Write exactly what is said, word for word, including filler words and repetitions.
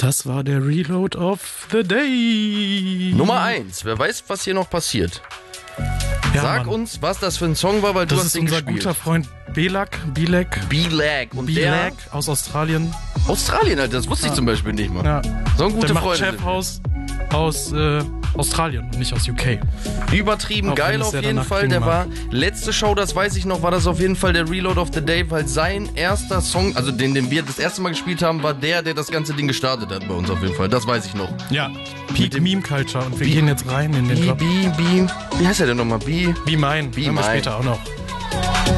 Das war der Reload of the Day. Nummer eins. Wer weiß, was hier noch passiert. Ja, Sag Mann. uns, was das für ein Song war, weil Das du hast ist den unser gespielt. guter Freund Belak, Bilek, B-Lag. Und Bilek aus Australien. der Australien, Alter, das wusste ich Ja. zum Beispiel nicht mal. Ja. So ein guter Der macht Freund. Chefhaus aus äh, Australien, nicht aus U K. Übertrieben Auch geil wenn es auf der jeden danach Fall. Der klingen war letzte Show, das weiß ich noch, war das auf jeden Fall der Reload of the Day, weil sein erster Song, also den, den wir das erste Mal gespielt haben, war der, der das ganze Ding gestartet hat bei uns auf jeden Fall. Das weiß ich noch. Ja, Peak dem- Meme Culture und wir Bi- gehen jetzt rein in den B, Drop. B, B. Wie heißt der denn nochmal? B. Wie mein, Be hören wir Mine. später auch noch.